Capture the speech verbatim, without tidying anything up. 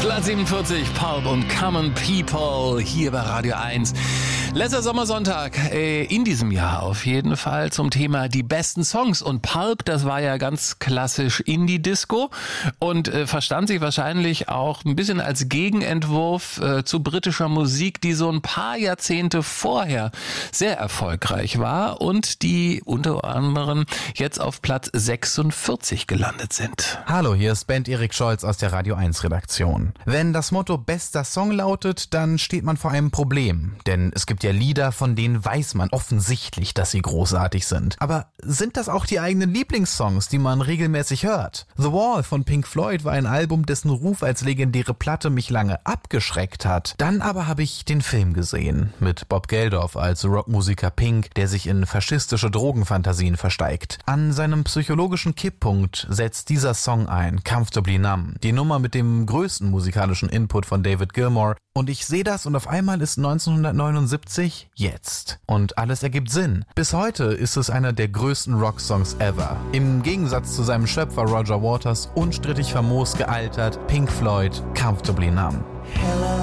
Platz siebenundvierzig, Pulp und Common People hier bei Radio eins. Letzter Sommersonntag äh, in diesem Jahr auf jeden Fall zum Thema die besten Songs. Und Pulp, das war ja ganz klassisch Indie-Disco und äh, verstand sich wahrscheinlich auch ein bisschen als Gegenentwurf äh, zu britischer Musik, die so ein paar Jahrzehnte vorher sehr erfolgreich war und die unter anderem jetzt auf Platz sechsundvierzig gelandet sind. Hallo, hier ist Band Erik Scholz aus der Radio eins Redaktion. Wenn das Motto bester Song lautet, dann steht man vor einem Problem. Denn es gibt ja Lieder, von denen weiß man offensichtlich, dass sie großartig sind. Aber sind das auch die eigenen Lieblingssongs, die man regelmäßig hört? The Wall von Pink Floyd war ein Album, dessen Ruf als legendäre Platte mich lange abgeschreckt hat. Dann aber habe ich den Film gesehen, mit Bob Geldof als Rockmusiker Pink, der sich in faschistische Drogenfantasien versteigt. An seinem psychologischen Kipppunkt setzt dieser Song ein, Comfortably Numb, die Nummer mit dem größten musikalischen Input von David Gilmour. Und ich sehe das und auf einmal ist neunzehnhundertneunundsiebzig jetzt. Und alles ergibt Sinn. Bis heute ist es einer der größten Rocksongs ever. Im Gegensatz zu seinem Schöpfer Roger Waters unstrittig famos gealtert, Pink Floyd, Comfortably Numb.